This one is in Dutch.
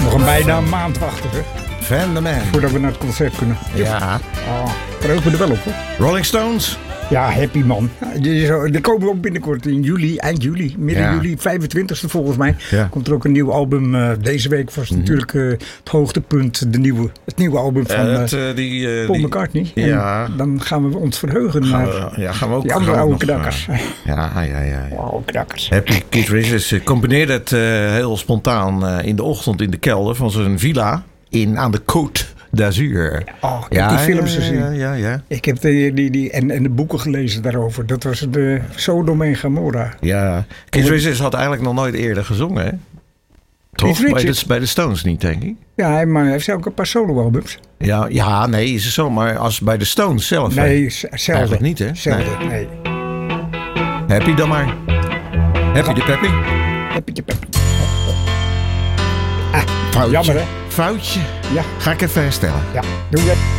nog bijna een maand wachten, hè? Van the Man. Voordat we naar het concert kunnen. Ja. Verheug me er wel op, hoor. Rolling Stones. Ja, happy man. Er komen ook binnenkort in juli, eind juli, midden juli, 25e volgens mij. Ja. Komt er ook een nieuw album. Deze week was natuurlijk het hoogtepunt. Het nieuwe album van Paul McCartney. Ja. En dan gaan we ons verheugen naar gaan we ook die andere oude knakkers. Ja. Oude knakkers. Keith Richards combineerde het heel spontaan in de ochtend in de kelder van zijn villa aan de Côte d'Azur. Ik heb die films gezien. Ja. Ik heb en de boeken gelezen daarover. Dat was de Sodom en Gomorra. Ja. Keith Richards had eigenlijk nog nooit eerder gezongen, hè? Toch? Bij de Stones niet, denk ik. Ja, maar hij heeft ook een paar solo-albums. Ja, nee, is het zo. Maar als bij de Stones zelf. Nee, zelden. Eigenlijk niet, hè? Zelden, nee. Happy dan maar. Happy de Peppy. Happy de Peppy. Foutje. Jammer, hè? Foutje. Ja. Ga ik even herstellen. Ja, doe dat.